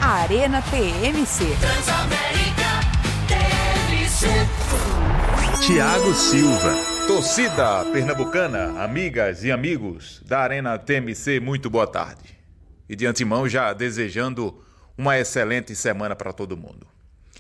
Arena TMC. Transamérica TMC. Thiago Silva. Torcida pernambucana, amigas e amigos da Arena TMC, muito boa tarde. E de antemão já desejando uma excelente semana para todo mundo.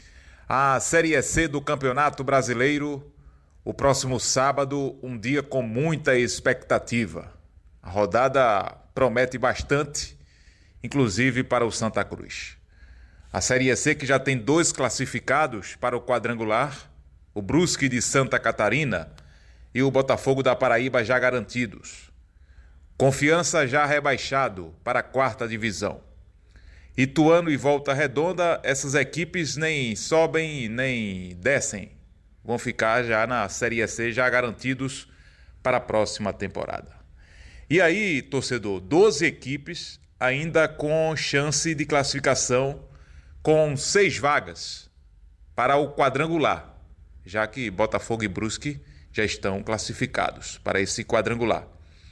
A Série C do Campeonato Brasileiro, o próximo sábado, um dia com muita expectativa. A rodada promete bastante, inclusive para o Santa Cruz. A Série C que já tem 2 classificados para o quadrangular, o Brusque de Santa Catarina e o Botafogo da Paraíba já garantidos. Confiança já rebaixado para a 4ª divisão. Ituano e Volta Redonda, essas equipes nem sobem nem descem. Vão ficar já na Série C, já garantidos para a próxima temporada. E aí, torcedor, 12 equipes ainda com chance de classificação, com 6 vagas para o quadrangular, já que Botafogo e Brusque já estão classificados para esse quadrangular.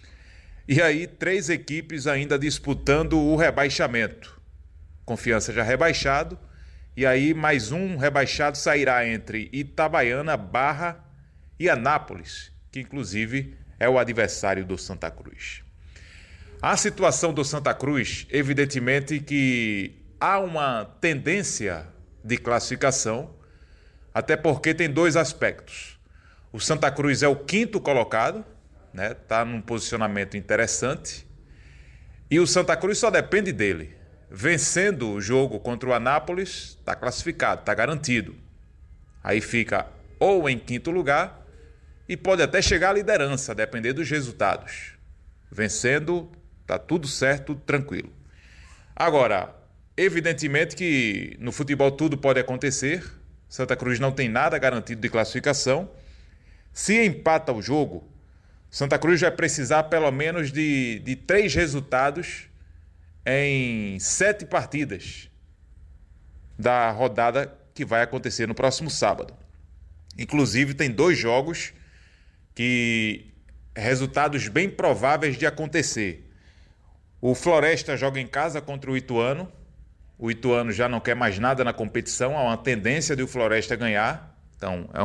E aí, 3 equipes ainda disputando o rebaixamento. Confiança já rebaixado. E aí, mais um rebaixado sairá entre Itabaiana, Barra e Anápolis, que inclusive é o adversário do Santa Cruz. A situação do Santa Cruz, evidentemente que há uma tendência de classificação, até porque tem 2 aspectos. O Santa Cruz é o 5º colocado, né? Tá num posicionamento interessante. E o Santa Cruz só depende dele. Vencendo o jogo contra o Anápolis, está classificado, está garantido. Aí fica ou em 5º lugar e pode até chegar à liderança, a depender dos resultados. Vencendo, está tudo certo, tudo tranquilo. Agora, evidentemente que no futebol tudo pode acontecer. Santa Cruz não tem nada garantido de classificação. Se empata o jogo, Santa Cruz vai precisar pelo menos de 3 resultados em 7 partidas da rodada que vai acontecer no próximo sábado. Inclusive tem 2 jogos que resultados bem prováveis de acontecer. O Floresta joga em casa contra o Ituano. O Ituano já não quer mais nada na competição, há uma tendência de o Floresta ganhar. Então é